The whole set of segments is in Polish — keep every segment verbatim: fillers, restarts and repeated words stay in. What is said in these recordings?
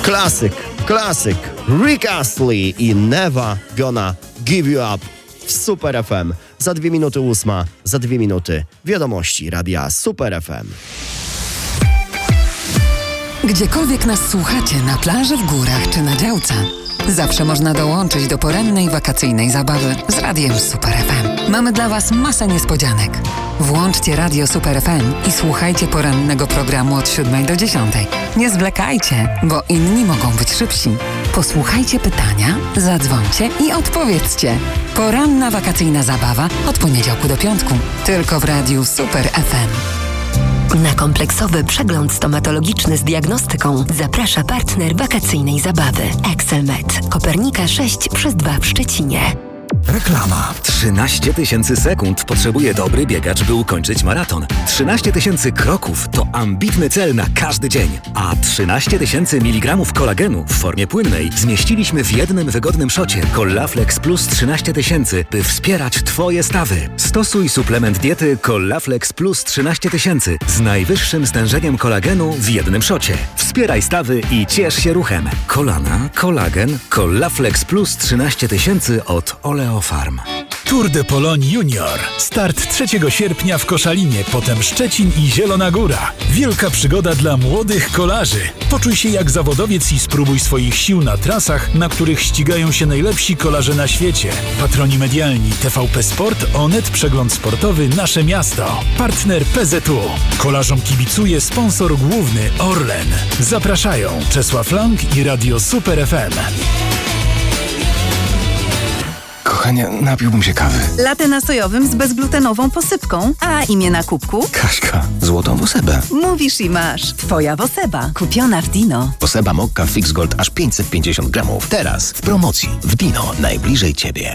Klasyk, klasyk. Rick Astley i Never Gonna Give You Up w Super F M. Za dwie minuty ósma, za dwie minuty wiadomości radia Super F M. Gdziekolwiek nas słuchacie, na plaży, w górach czy na działce, zawsze można dołączyć do porannej wakacyjnej zabawy z radiem Super F M. Mamy dla Was masę niespodzianek. Włączcie radio Super F M i słuchajcie porannego programu od siódmej do dziesiątej. Nie zwlekajcie, bo inni mogą być szybsi. Posłuchajcie pytania, zadzwońcie i odpowiedzcie. Poranna wakacyjna zabawa od poniedziałku do piątku. Tylko w radiu Super F M. Na kompleksowy przegląd stomatologiczny z diagnostyką zaprasza partner wakacyjnej zabawy Excelmed. Kopernika sześć przez dwa w Szczecinie. Reklama. trzynaście tysięcy sekund potrzebuje dobry biegacz, by ukończyć maraton. trzynaście tysięcy kroków to ambitny cel na każdy dzień. A trzynaście tysięcy miligramów kolagenu w formie płynnej zmieściliśmy w jednym wygodnym szocie. Collaflex Plus trzynaście tysięcy, by wspierać Twoje stawy. Stosuj suplement diety Collaflex Plus trzynaście tysięcy z najwyższym stężeniem kolagenu w jednym szocie. Wspieraj stawy i ciesz się ruchem. Kolana, kolagen, Collaflex Plus trzynaście tysięcy od Oleo Farm. Tour de Pologne Junior. Start trzeciego sierpnia w Koszalinie, potem Szczecin i Zielona Góra. Wielka przygoda dla młodych kolarzy. Poczuj się jak zawodowiec i spróbuj swoich sił na trasach, na których ścigają się najlepsi kolarze na świecie. Patroni medialni T V P Sport, Onet, Przegląd Sportowy, Nasze Miasto. Partner P Z U. Kolarzom kibicuje sponsor główny Orlen. Zapraszają Czesław Lang i Radio Super F M. Kochanie, napiłbym się kawy. Latte na sojowym z bezglutenową posypką. A imię na kubku? Kaśka, złotą Wosebę. Mówisz i masz. Twoja Woseba, kupiona w Dino. Woseba Mokka Fix Gold aż pięćset pięćdziesiąt gramów. Teraz w promocji w Dino, najbliżej Ciebie.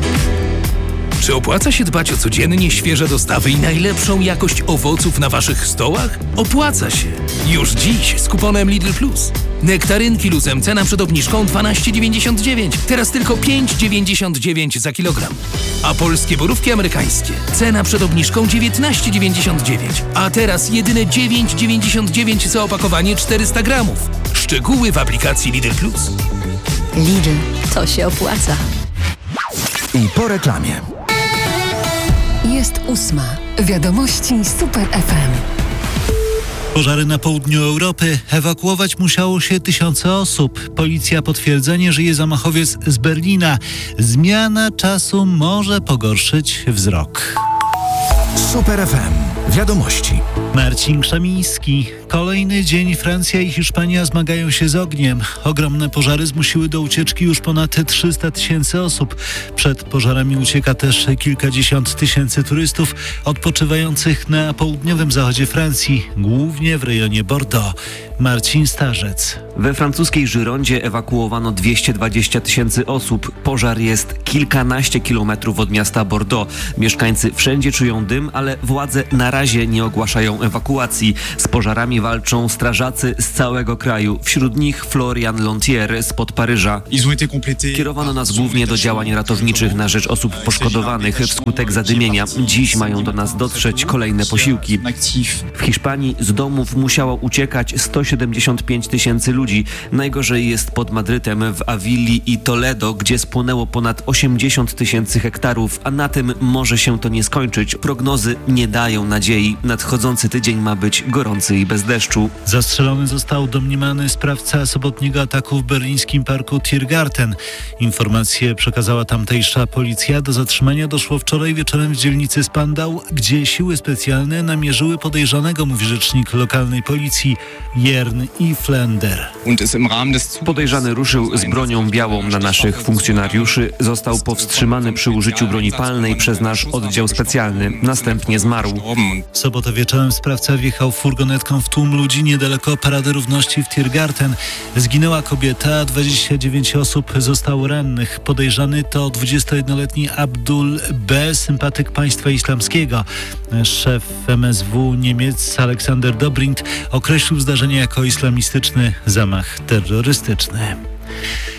Czy opłaca się dbać o codziennie świeże dostawy i najlepszą jakość owoców na Waszych stołach? Opłaca się! Już dziś z kuponem Lidl Plus. Nektarynki luzem, cena przed obniżką dwanaście dziewięćdziesiąt dziewięć, teraz tylko pięć dziewięćdziesiąt dziewięć za kilogram. A polskie borówki amerykańskie, cena przed obniżką dziewiętnaście dziewięćdziesiąt dziewięć, a teraz jedyne dziewięć dziewięćdziesiąt dziewięć za opakowanie czterysta gramów. Szczegóły w aplikacji Lidl Plus. Lidl, to się opłaca. I po reklamie. Jest ósma. Wiadomości Super F M. Pożary na południu Europy. Ewakuować musiało się tysiące osób. Policja potwierdza, nie żyje zamachowiec z Berlina. Zmiana czasu może pogorszyć wzrok. Super F M. Wiadomości. Marcin Krzemiński. Kolejny dzień Francja i Hiszpania zmagają się z ogniem. Ogromne pożary zmusiły do ucieczki już ponad trzysta tysięcy osób. Przed pożarami ucieka też kilkadziesiąt tysięcy turystów odpoczywających na południowym zachodzie Francji, głównie w rejonie Bordeaux. Marcin Starzec. We francuskiej Girondzie ewakuowano dwieście dwadzieścia tysięcy osób. Pożar jest kilkanaście kilometrów od miasta Bordeaux. Mieszkańcy wszędzie czują dym, ale władze na razie nie ogłaszają ewakuacji. Z pożarami walczą strażacy z całego kraju. Wśród nich Florian Lontier spod Paryża. Kierowano nas głównie do działań ratowniczych na rzecz osób poszkodowanych wskutek zadymienia. Dziś mają do nas dotrzeć kolejne posiłki. W Hiszpanii z domów musiało uciekać sto siedemdziesiąt pięć tysięcy ludzi. Najgorzej jest pod Madrytem, w Awilii i Toledo, gdzie spłonęło ponad osiemdziesiąt tysięcy hektarów, a na tym może się to nie skończyć. Prognozy nie dają nadziei. Nadchodzący tydzień ma być gorący i bez deszczu. Zastrzelony został domniemany sprawca sobotniego ataku w berlińskim parku Tiergarten. Informacje przekazała tamtejsza policja. Do zatrzymania doszło wczoraj wieczorem w dzielnicy Spandau, gdzie siły specjalne namierzyły podejrzanego, mówi rzecznik lokalnej policji Jern i Flender. Podejrzany ruszył z bronią białą na naszych funkcjonariuszy. Został powstrzymany przy użyciu broni palnej przez nasz oddział specjalny. Następnie zmarł. W sobotę wieczorem sprawca wjechał furgonetką w tłum ludzi niedaleko Parady Równości w Tiergarten. Zginęła kobieta, a dwadzieścia dziewięć osób zostało rannych. Podejrzany to dwudziestojednoletni Abdul B., sympatyk państwa islamskiego. Szef M S W Niemiec Aleksander Dobrindt określił zdarzenie jako islamistyczny zamach terrorystyczny.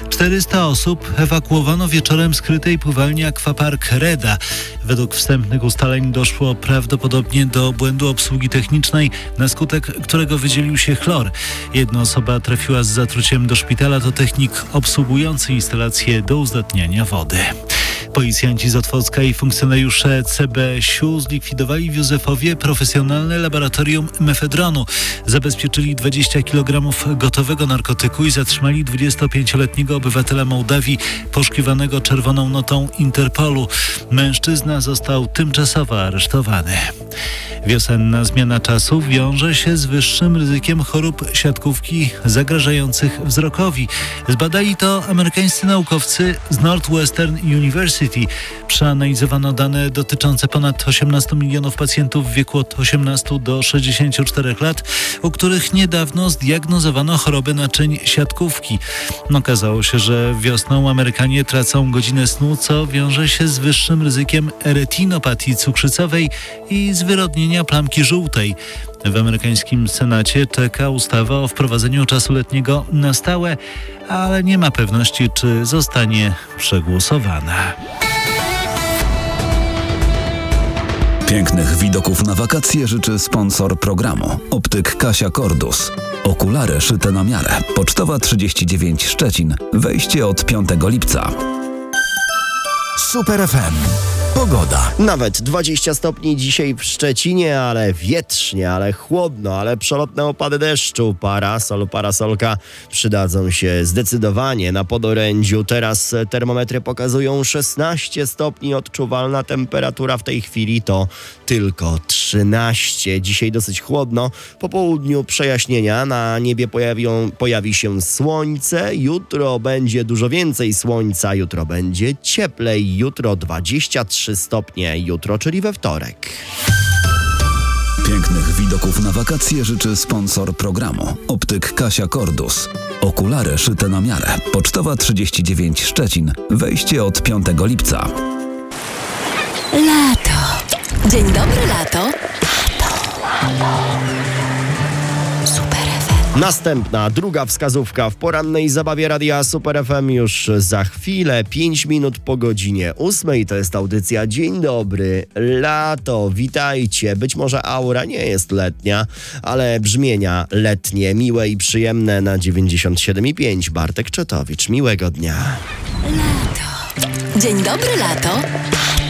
czterysta osób ewakuowano wieczorem z krytej pływalni Aquapark Reda. Według wstępnych ustaleń doszło prawdopodobnie do błędu obsługi technicznej, na skutek którego wydzielił się chlor. Jedna osoba trafiła z zatruciem do szpitala, to technik obsługujący instalację do uzdatniania wody. Policjanci z Otwocka i funkcjonariusze C B S iu zlikwidowali w Józefowie profesjonalne laboratorium mefedronu. Zabezpieczyli dwadzieścia kilogramów gotowego narkotyku i zatrzymali dwudziestopięcioletniego obywatela Mołdawii poszukiwanego czerwoną notą Interpolu. Mężczyzna został tymczasowo aresztowany. Wiosenna zmiana czasu wiąże się z wyższym ryzykiem chorób siatkówki zagrażających wzrokowi. Zbadali to amerykańscy naukowcy z Northwestern University. Przeanalizowano dane dotyczące ponad osiemnastu milionów pacjentów w wieku od osiemnastu do sześćdziesięciu czterech lat, u których niedawno zdiagnozowano chorobę naczyń siatkówki. Okazało się, że wiosną Amerykanie tracą godzinę snu, co wiąże się z wyższym ryzykiem retinopatii cukrzycowej i zwyrodnienia plamki żółtej. W amerykańskim Senacie czeka ustawa o wprowadzeniu czasu letniego na stałe, ale nie ma pewności, czy zostanie przegłosowana. Pięknych widoków na wakacje życzy sponsor programu. Optyk Kasia Cordus. Okulary szyte na miarę. Pocztowa trzydzieści dziewięć Szczecin. Wejście od piątego lipca. Super F M. Pogoda. Nawet dwadzieścia stopni dzisiaj w Szczecinie, ale wietrznie, ale chłodno, ale przelotne opady deszczu. Parasol, parasolka przydadzą się zdecydowanie na podorędziu. Teraz termometry pokazują szesnaście stopni, odczuwalna temperatura w tej chwili to tylko trzynaście. Dzisiaj dosyć chłodno. Po południu przejaśnienia, na niebie pojawią, pojawi się słońce. Jutro będzie dużo więcej słońca, jutro będzie cieplej. Jutro dwadzieścia trzy stopnie, jutro, czyli we wtorek. Pięknych widoków na wakacje życzy sponsor programu. Optyk Kasia Cordus. Okulary szyte na miarę. Pocztowa trzydzieści dziewięć Szczecin. Wejście od piątego lipca. Lato. Dzień dobry, lato. Lato. Lato. Super F M. Następna, druga wskazówka w porannej zabawie Radia Super F M już za chwilę, pięć minut po godzinie ósmej. To jest audycja Dzień dobry, lato, witajcie. Być może aura nie jest letnia, ale brzmienia letnie, miłe i przyjemne na dziewięćdziesiąt siedem i pięć. Bartek Czetowicz, miłego dnia. Lato. Dzień dobry, lato. Lato.